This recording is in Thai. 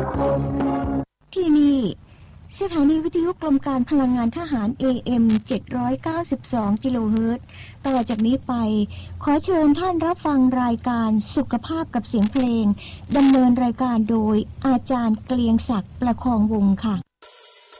ที่นี่สถานีวิทยุกรมการพลังงานทหาร AM 792 กิโลเฮิรตซ์ ต่อจากนี้ไปขอเชิญท่านรับฟังรายการสุขภาพกับเสียงเพลงดำเนินรายการโดยอาจารย์เกลียงศักดิ์ประคองวงศ์ค่ะ